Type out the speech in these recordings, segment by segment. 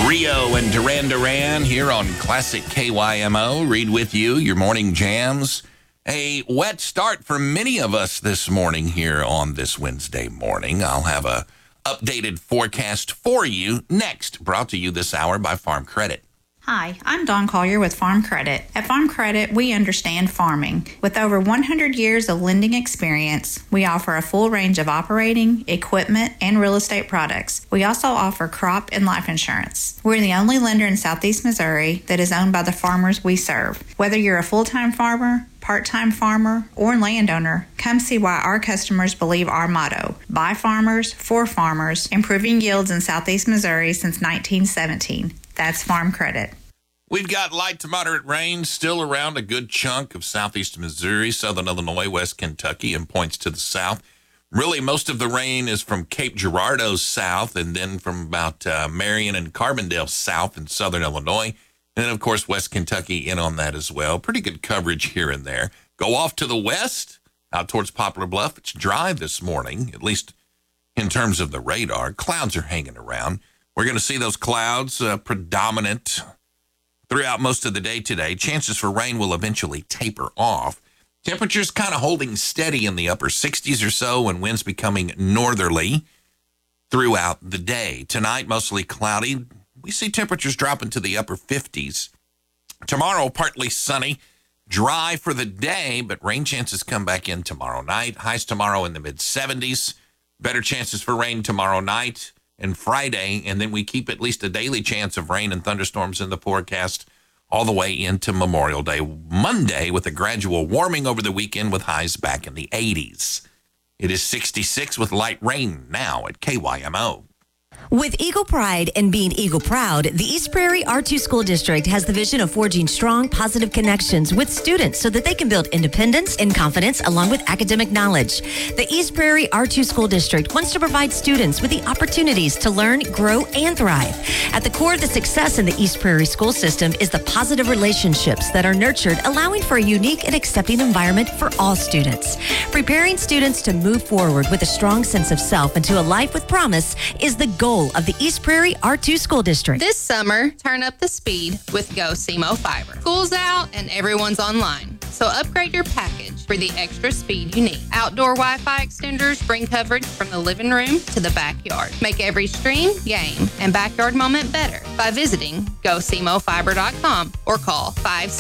Rio and Duran Duran here on Classic KYMO. Read with you your morning jams. A wet start for many of us this morning here on this Wednesday morning. I'll have a updated forecast for you next, brought to you this hour by Farm Credit. Hi, I'm Dawn Collier with Farm Credit. At Farm Credit, we understand farming. With over 100 years of lending experience, we offer a full range of operating, equipment, and real estate products. We also offer crop and life insurance. We're the only lender in Southeast Missouri that is owned by the farmers we serve. Whether you're a full-time farmer, part-time farmer, or landowner, come see why our customers believe our motto, by farmers, for farmers, improving yields in Southeast Missouri since 1917. That's Farm Credit. We've got light to moderate rain still around a good chunk of southeast Missouri, southern Illinois, west Kentucky, and points to the south. Really, most of the rain is from Cape Girardeau south, and then from about Marion and Carbondale south in southern Illinois. And then, of course, west Kentucky in on that as well. Pretty good coverage here and there. Go off to the west, out towards Poplar Bluff. It's dry this morning, at least in terms of the radar. Clouds are hanging around. We're going to see those clouds predominant throughout most of the day today. Chances for rain will eventually taper off. Temperatures kind of holding steady in the upper 60s or so, and winds becoming northerly throughout the day. Tonight, mostly cloudy. We see temperatures dropping to the upper 50s. Tomorrow, partly sunny, dry for the day, but rain chances come back in tomorrow night. Highs tomorrow in the mid-70s. Better chances for rain tomorrow night and Friday, and then we keep at least a daily chance of rain and thunderstorms in the forecast all the way into Memorial Day Monday, with a gradual warming over the weekend with highs back in the 80s. It is 66 with light rain now at KYMO. With Eagle Pride and being Eagle Proud, the East Prairie R2 School District has the vision of forging strong, positive connections with students so that they can build independence and confidence along with academic knowledge. The East Prairie R2 School District wants to provide students with the opportunities to learn, grow, and thrive. At the core of the success in the East Prairie school system is the positive relationships that are nurtured, allowing for a unique and accepting environment for all students. Preparing students to move forward with a strong sense of self into a life with promise is the goal of the East Prairie R2 School District. This summer, turn up the speed with Go SEMO Fiber. School's out and everyone's online, so upgrade your package for the extra speed you need. Outdoor Wi-Fi extenders bring coverage from the living room to the backyard. Make every stream, game, and backyard moment better by visiting GoSEMOFiber.com or call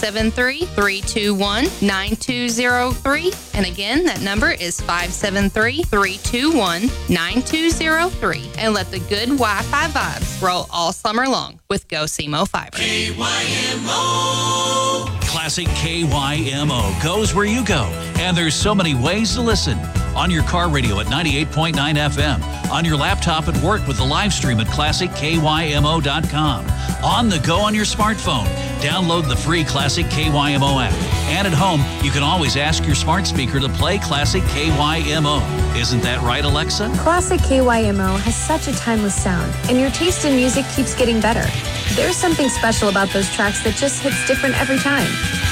573-321-9203. And again, that number is 573-321-9203. And let the good Wi-Fi vibes roll all summer long with Go SEMO Fiber. KYMO. Classic KYMO goes where you go, and there's so many ways to listen. On your car radio at 98.9 FM, on your laptop at work with the live stream at ClassicKYMO.com, on the go on your smartphone. Download the free Classic KYMO app. And at home, you can always ask your smart speaker to play Classic KYMO. Isn't that right, Alexa? Classic KYMO has such a timeless sound, and your taste in music keeps getting better. There's something special about those tracks that just hits different every time.